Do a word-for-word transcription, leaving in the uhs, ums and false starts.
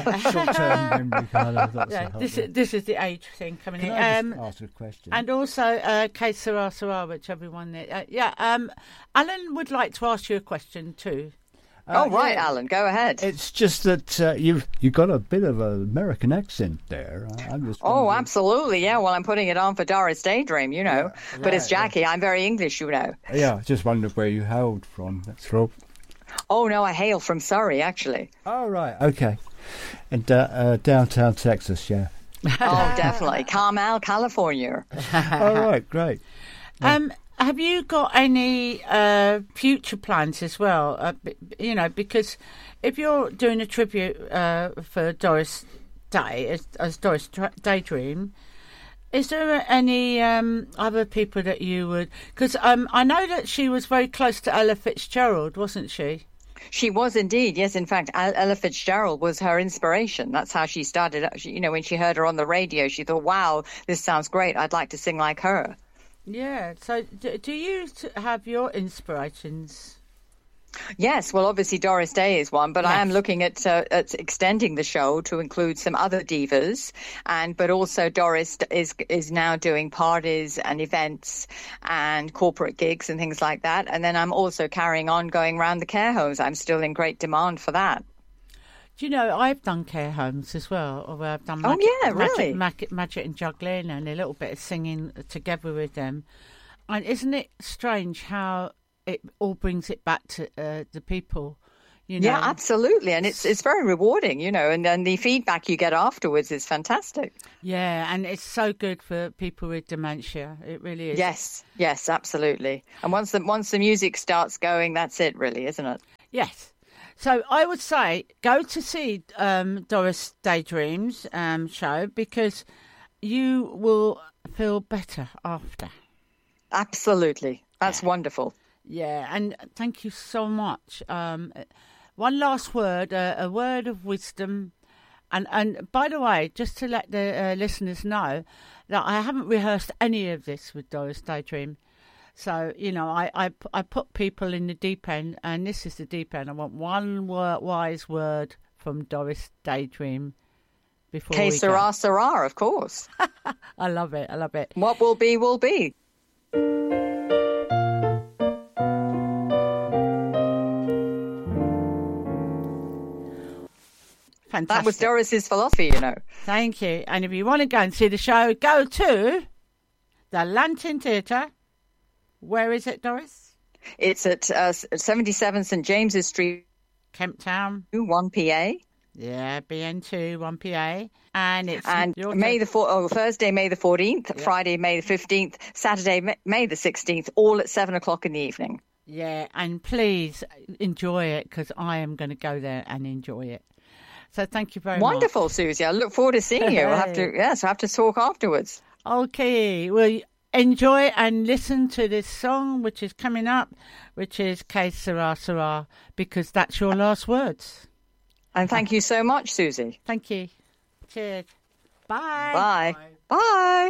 Yeah. Short-term memory colour. That's Yeah, this is this is the age thing coming Can in. I Um, just ask a question? and also, uh, K Sarah Sarah, which everyone. Uh, yeah, um, Alan would like to ask you a question too. Uh, oh right, yeah. Alan, go ahead. It's just that uh, you've you got a bit of an American accent there. I, I'm just oh, wondering- absolutely, yeah. Well, I'm putting it on for Doris Daydream, you know. Yeah, but it's right, Jackie. Yeah. I'm very English, you know. Yeah, I just wondered where you hailed from. That's all. Oh no, I hail from Surrey, actually. Oh right, okay. And uh, uh, downtown Texas, yeah. Oh, definitely, Carmel, California. All right, great. Yeah. Um. Have you got any uh, future plans as well? Uh, you know, because if you're doing a tribute uh, for Doris Day as, as Doris Daydream, is there any um, other people that you would? Because um, I know that she was very close to Ella Fitzgerald, wasn't she? She was indeed, yes. In fact, Ella Fitzgerald was her inspiration. That's how she started. You know, when she heard her on the radio, she thought, "Wow, this sounds great. I'd like to sing like her." Yeah. So, do, do you have your inspirations? Yes. Well, obviously Doris Day is one, but yes. I am looking at, uh, at extending the show to include some other divas, and but also Doris is is now doing parties and events and corporate gigs and things like that. And then I'm also carrying on going around the care homes. I'm still in great demand for that. Do you know, I've done care homes as well. Or I've done magic, oh, yeah, really? magic, magic, magic and juggling and a little bit of singing together with them. And isn't it strange how it all brings it back to uh, the people? You know? Yeah, absolutely. And it's it's very rewarding, you know, and then the feedback you get afterwards is fantastic. Yeah, and it's so good for people with dementia. It really is. Yes, yes, absolutely. And once the, once the music starts going, that's it, really, isn't it? Yes. So I would say go to see um, Doris Daydream's um, show because you will feel better after. Absolutely. That's yeah. wonderful. Yeah, and thank you so much. Um, one last word, uh, a word of wisdom. And, and by the way, just to let the uh, listeners know that I haven't rehearsed any of this with Doris Daydream. So, you know, I, I, I put people in the deep end, and this is the deep end. I want one word, wise word from Doris Daydream before Hey, we Sarah, go. Sarah, of course. I love it. I love it. What will be, will be. Fantastic. That was Doris's philosophy, you know. Thank you. And if you want to go and see the show, go to the Lantern Theatre. Where is it, Doris? It's at uh, seventy-seven St James's Street, Kemp Town, one P A. Yeah, B N two, one P A. And it's and May the four, oh, Thursday, May the fourteenth, yeah. Friday, May the fifteenth, Saturday, May the sixteenth, all at seven o'clock in the evening. Yeah, and please enjoy it because I am going to go there and enjoy it. So thank you very Wonderful, much. Wonderful, Susie. I look forward to seeing you. We'll have to, yes, we'll have to talk afterwards. Okay, well, enjoy and listen to this song, which is coming up, which is K Sarah Sarah, because that's your last words. And thank you so much, Susie. Thank you. Cheers. Bye. Bye. Bye. Bye.